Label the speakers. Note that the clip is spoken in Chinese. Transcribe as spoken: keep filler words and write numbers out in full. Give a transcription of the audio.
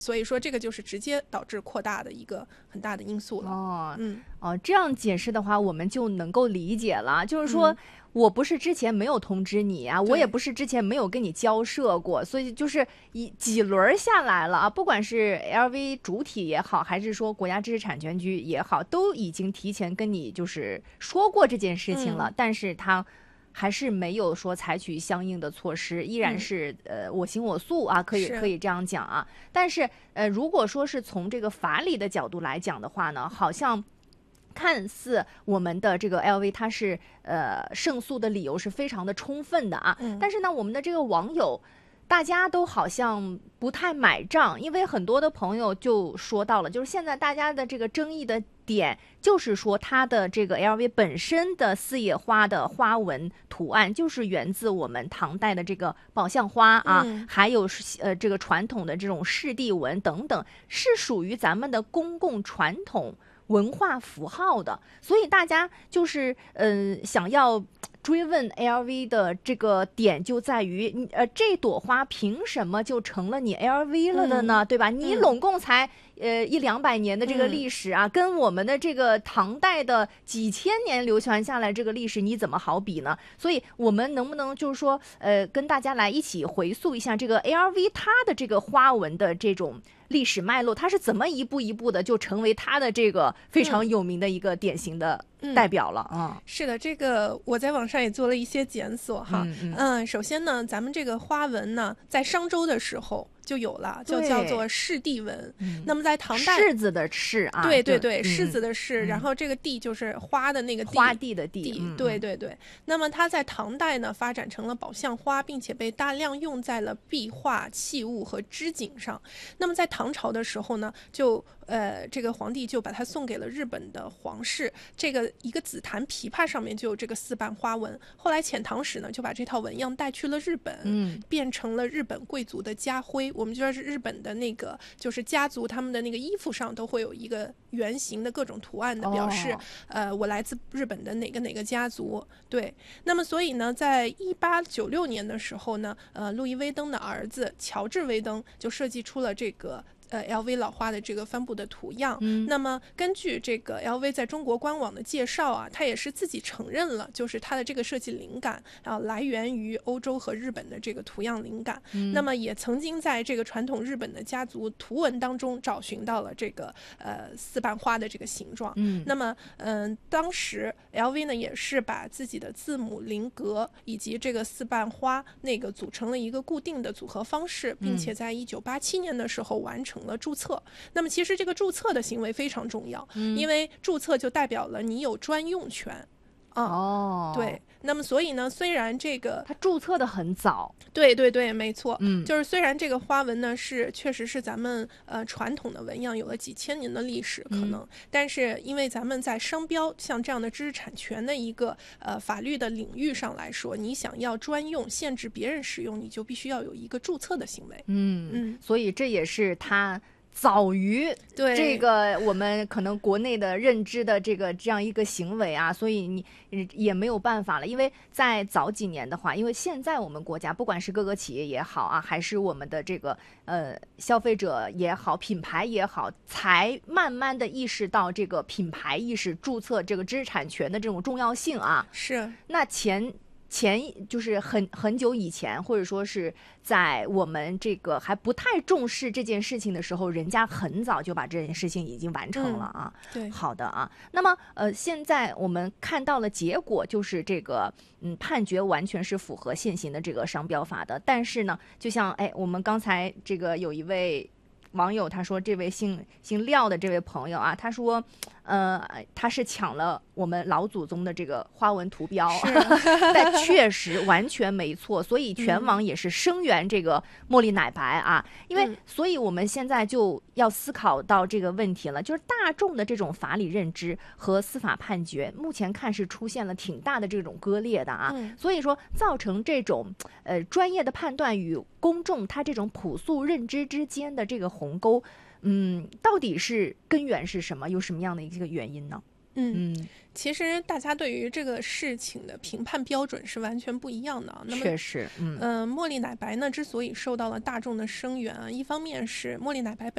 Speaker 1: 所以说这个就是直接导致扩大的一个很大的因素了。
Speaker 2: 哦，
Speaker 1: 嗯，
Speaker 2: 哦，这样解释的话，我们就能够理解了。就是说，
Speaker 1: 嗯、
Speaker 2: 我不是之前没有通知你啊，我也不是之前没有跟你交涉过，所以就是一几轮下来了啊，不管是 L V 主体也好，还是说国家知识产权局也好，都已经提前跟你就是说过这件事情了，
Speaker 1: 嗯、
Speaker 2: 但是他还是没有说采取相应的措施，依然是、嗯、呃我行我素啊，可以可以这样讲啊。但是呃，如果说是从这个法理的角度来讲的话呢，好像看似我们的这个 L V 它是呃胜诉的理由是非常的充分的啊，
Speaker 1: 嗯、
Speaker 2: 但是呢，我们的这个网友大家都好像不太买账，因为很多的朋友就说到了，就是现在大家的这个争议的点就是说它的这个 L V 本身的四叶花的花纹图案就是源自我们唐代的这个宝相花啊，
Speaker 1: 嗯、
Speaker 2: 还有呃这个传统的这种饰地纹等等，是属于咱们的公共传统文化符号的，所以大家就是嗯、呃、想要追问 L V 的这个点就在于，呃，这朵花凭什么就成了你 L V 了的呢？
Speaker 1: 嗯、
Speaker 2: 对吧？你拢共才、嗯、呃一两百年的这个历史啊、嗯，跟我们的这个唐代的几千年流传下来这个历史，你怎么好比呢？所以我们能不能就是说，呃，跟大家来一起回溯一下这个 L V 它的这个花纹的这种历史脉络，它是怎么一步一步的就成为它的这个非常有名的一个典型的代表了啊、嗯
Speaker 1: 嗯？是的，这个我在网上也做了一些检索哈。
Speaker 2: 嗯, 嗯,
Speaker 1: 嗯，首先呢，咱们这个花纹呢，在商周的时候就有了，就叫做饰地纹、嗯。那么在唐代，
Speaker 2: 柿子的柿啊，
Speaker 1: 对对对，柿、
Speaker 2: 嗯、
Speaker 1: 子的柿、嗯，然后这个地就是花的那个地，
Speaker 2: 花地的地，
Speaker 1: 地
Speaker 2: 嗯、
Speaker 1: 对对对。那么它在唐代呢，发展成了宝相花，并且被大量用在了壁画、器物和织锦上。那么在唐朝的时候呢，就呃这个皇帝就把它送给了日本的皇室，这个一个紫檀琵琶上面就有这个四瓣花纹。后来遣唐使呢，就把这套纹样带去了日本，
Speaker 2: 嗯，
Speaker 1: 变成了日本贵族的家徽。我们就说是日本的那个，就是家族他们的那个衣服上都会有一个圆形的各种图案的表示，
Speaker 2: 哦、
Speaker 1: 呃，我来自日本的哪个哪个家族。对，那么所以呢，在一八九六年的时候呢，呃，路易威登的儿子乔治威登就设计出了这个。呃 ，L V 老花的这个帆布的图样、
Speaker 2: 嗯，
Speaker 1: 那么根据这个 L V 在中国官网的介绍啊，它也是自己承认了，就是它的这个设计灵感啊来源于欧洲和日本的这个图样灵感、
Speaker 2: 嗯。
Speaker 1: 那么也曾经在这个传统日本的家族图文当中找寻到了这个呃四瓣花的这个形状。
Speaker 2: 嗯，
Speaker 1: 那么嗯、呃，当时 L V 呢也是把自己的字母菱格以及这个四瓣花那个组成了一个固定的组合方式，并且在一九八七年的时候完成了注册、嗯、那么其实这个注册的行为非常重要、嗯、因为注册就代表了你有专用权啊、
Speaker 2: 哦，
Speaker 1: 对，那么所以呢，虽然这个
Speaker 2: 它注册的很早，
Speaker 1: 对对对，没错，
Speaker 2: 嗯，
Speaker 1: 就是虽然这个花纹呢是确实是咱们呃传统的纹样，有了几千年的历史可能、嗯，但是因为咱们在商标像这样的知识产权的一个呃法律的领域上来说，你想要专用限制别人使用，你就必须要有一个注册的行为，
Speaker 2: 嗯
Speaker 1: 嗯，
Speaker 2: 所以这也是它。早于这个我们可能国内的认知的这个这样一个行为啊，所以你也没有办法了。因为在早几年的话，因为现在我们国家不管是各个企业也好啊，还是我们的这个呃消费者也好，品牌也好，才慢慢的意识到这个品牌意识、注册这个知识产权的这种重要性啊。
Speaker 1: 是，
Speaker 2: 那前。前就是很很久以前，或者说是在我们这个还不太重视这件事情的时候，人家很早就把这件事情已经完成了啊。
Speaker 1: 嗯、对，
Speaker 2: 好的啊。那么呃，现在我们看到了结果，就是这个嗯判决完全是符合现行的这个商标法的。但是呢，就像哎，我们刚才这个有一位网友他说，这位姓姓廖的这位朋友啊，他说。呃，他是抢了我们老祖宗的这个花纹图标，但确实完全没错，所以全网也是声援这个茉莉奶白啊，嗯、因为所以我们现在就要思考到这个问题了，就是大众的这种法理认知和司法判决，目前看是出现了挺大的这种割裂的啊，
Speaker 1: 嗯、
Speaker 2: 所以说造成这种呃专业的判断与公众他这种朴素认知之间的这个鸿沟。嗯，到底是根源是什么？有什么样的一个原因呢？
Speaker 1: 嗯。嗯其实大家对于这个事情的评判标准是完全不一样的啊。那么
Speaker 2: 确实，嗯，
Speaker 1: 呃，茉莉奶白呢之所以受到了大众的声援啊，一方面是茉莉奶白本